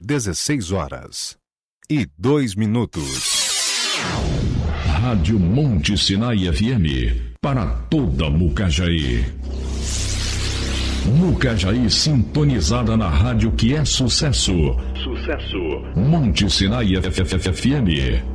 16h02. Rádio Monte Sinai FM, para toda Mucajaí. Mucajaí sintonizada na rádio que é sucesso. Sucesso. Monte Sinai FM.